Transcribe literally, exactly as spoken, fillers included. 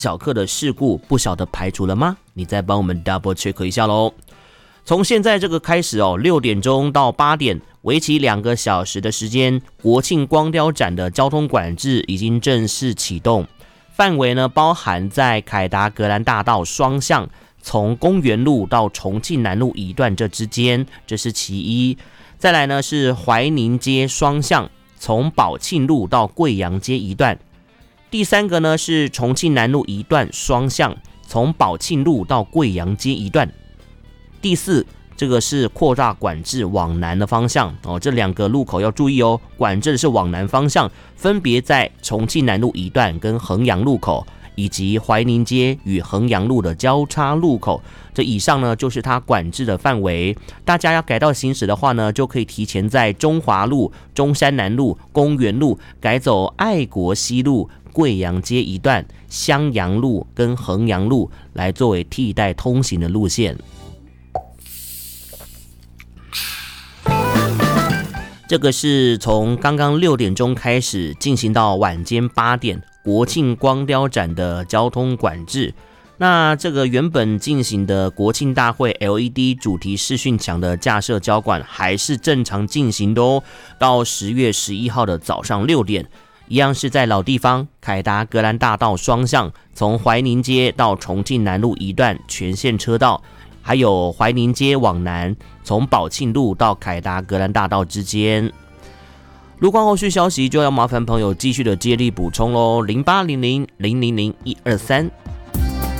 小客的事故不晓得排除了吗？你再帮我们 double check 一下咯。从现在这个开始哦，六点钟到八点，为期两个小时的时间，国庆光雕展的交通管制已经正式启动，范围呢包含在凯达格兰大道双向，从公园路到重庆南路一段这之间，这是其一。再来呢是怀宁街双向，从宝庆路到贵阳街一段。第三个呢是重庆南路一段双向，从宝庆路到贵阳街一段。第四，这个是扩大管制往南的方向哦，这两个路口要注意哦，管制的是往南方向，分别在重庆南路一段跟衡阳路口，以及怀宁街与衡阳路的交叉路口。这以上呢就是它管制的范围。大家要改道行驶的话呢，就可以提前在中华路、中山南路、公园路改走爱国西路、贵阳街一段、襄阳路跟衡阳路来作为替代通行的路线。这个是从刚刚六点钟开始进行到晚间八点，国庆光雕展的交通管制。那这个原本进行的国庆大会 L E D 主题视讯墙的架设交管还是正常进行的哦，到十月十一号的早上六点，一样是在老地方凯达格兰大道双向，从怀宁街到重庆南路一段全线车道，还有怀宁街往南，从宝庆路到凯达格兰大道之间。路况后续消息就要麻烦朋友继续的接力补充咯，零八零零零零零一二三。